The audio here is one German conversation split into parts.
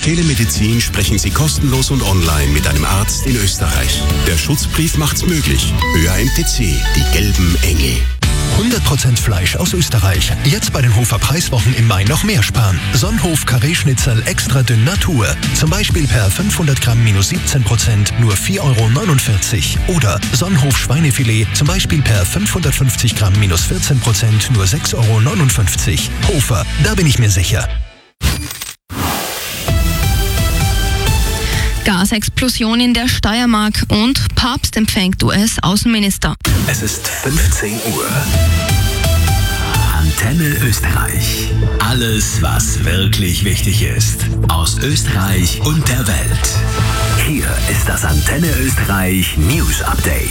Telemedizin sprechen Sie kostenlos und online mit einem Arzt in Österreich. Der Schutzbrief macht's möglich. ÖAMTC, die gelben Engel. 100% Fleisch aus Österreich. Jetzt bei den Hofer Preiswochen im Mai noch mehr sparen. Sonnhof Karree-Schnitzel extra dünn Natur. Zum Beispiel per 500 Gramm minus 17%, nur 4,49 Euro. Oder Sonnhof Schweinefilet, zum Beispiel per 550 Gramm minus 14%, nur 6,59 Euro. Hofer, da bin ich mir sicher. Gasexplosion in der Steiermark und Papst empfängt US-Außenminister. Es ist 15 Uhr. Antenne Österreich. Alles, was wirklich wichtig ist. Aus Österreich und der Welt. Hier ist das Antenne Österreich News Update.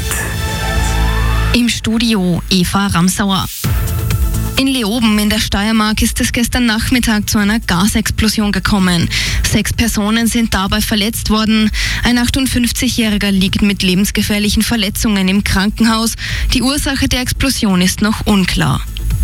Im Studio Eva Ramsauer. In Leoben in der Steiermark ist es gestern Nachmittag zu einer Gasexplosion gekommen. 6 Personen sind dabei verletzt worden. Ein 58-Jähriger liegt mit lebensgefährlichen Verletzungen im Krankenhaus. Die Ursache der Explosion ist noch unklar.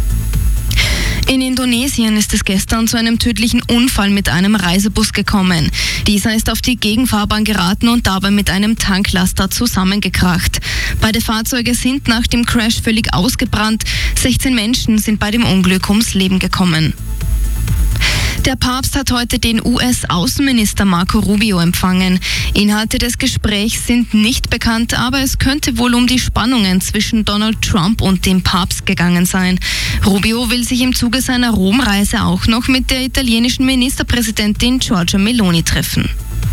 In Indonesien ist es gestern zu einem tödlichen Unfall mit einem Reisebus gekommen. Dieser ist auf die Gegenfahrbahn geraten und dabei mit einem Tanklaster zusammengekracht. Beide Fahrzeuge sind nach dem Crash völlig ausgebrannt. 16 Menschen sind bei dem Unglück ums Leben gekommen. Der Papst hat heute den US-Außenminister Marco Rubio empfangen. Inhalte des Gesprächs sind nicht bekannt, aber es könnte wohl um die Spannungen zwischen Donald Trump und dem Papst gegangen sein. Rubio will sich im Zuge seiner Romreise auch noch mit der italienischen Ministerpräsidentin Giorgia Meloni treffen.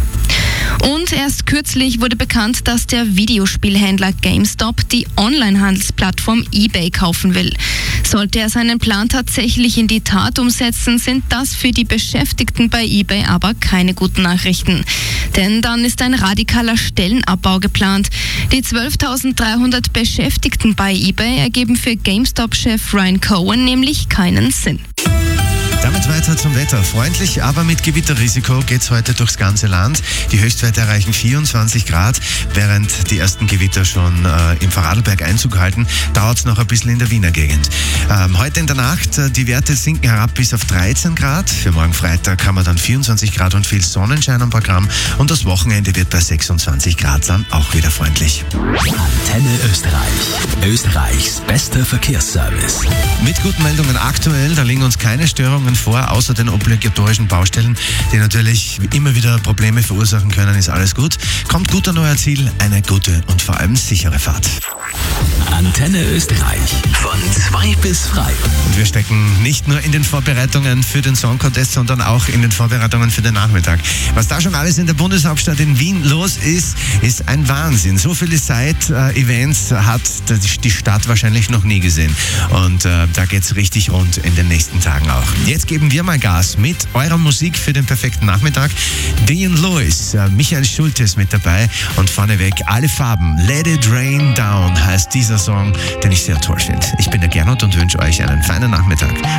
Und erst kürzlich wurde bekannt, dass der Videospielhändler GameStop die Online-Handelsplattform eBay kaufen will. Sollte er seinen Plan tatsächlich in die Tat umsetzen, sind das für die Beschäftigten bei eBay aber keine guten Nachrichten. Denn dann ist ein radikaler Stellenabbau geplant. Die 12.300 Beschäftigten bei eBay ergeben für GameStop-Chef Ryan Cohen nämlich keinen Sinn. Damit weiter zum Wetter. Freundlich, aber mit Gewitterrisiko geht's heute durchs ganze Land. Die Höchstwerte erreichen 24 Grad. Während die ersten Gewitter schon im Vorarlberg Einzug halten, dauert's noch ein bisschen in der Wiener Gegend. Heute in der Nacht, die Werte sinken herab bis auf 13 Grad. Für morgen Freitag haben wir dann 24 Grad und viel Sonnenschein am Programm. Und das Wochenende wird bei 26 Grad dann auch wieder freundlich. Antenne Österreich. Österreichs bester Verkehrsservice. Mit guten Meldungen aktuell, da liegen uns keine Störungen vor, außer den obligatorischen Baustellen, die natürlich immer wieder Probleme verursachen können, ist alles gut. Kommt gut an euer Ziel, eine gute und vor allem sichere Fahrt. Antenne Österreich von 2 bis frei. Und wir stecken nicht nur in den Vorbereitungen für den Song Contest, sondern auch in den Vorbereitungen für den Nachmittag. Was da schon alles in der Bundeshauptstadt in Wien los ist, ist ein Wahnsinn. So viele Side-Events hat die Stadt wahrscheinlich noch nie gesehen. Und da geht's richtig rund in den nächsten Tagen auch. Jetzt geben wir mal Gas mit eurer Musik für den perfekten Nachmittag. Dean Lewis, Michael Schulte ist mit dabei und vorneweg alle Farben. Let It Rain Down heißt dieser Song, den ich sehr toll finde. Ich bin der Gernot und wünsche euch einen feinen Nachmittag.